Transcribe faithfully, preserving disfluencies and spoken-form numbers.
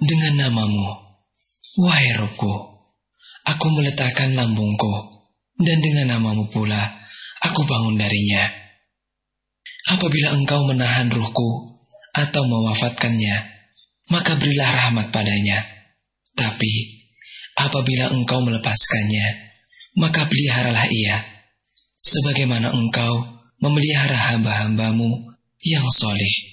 dengan namamu, wahai Robku, aku meletakkan lambungku, dan dengan namamu pula aku bangun darinya. Apabila engkau menahan ruhku atau mewafatkannya, maka berilah rahmat padanya. Tapi apabila engkau melepaskannya, maka peliharalah ia, sebagaimana engkau memelihara hamba-hambamu yang soleh.